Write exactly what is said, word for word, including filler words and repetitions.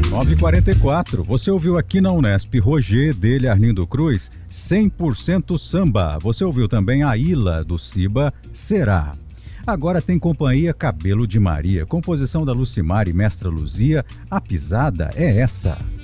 nove e quarenta e quatro. Você ouviu aqui na Unesp Roger, dele Arlindo Cruz, cem por cento samba. Você ouviu também a Ilha do Ciba, Será. Agora tem companhia Cabelo de Maria, composição da Lucimar e Mestra Luzia. A pisada é essa.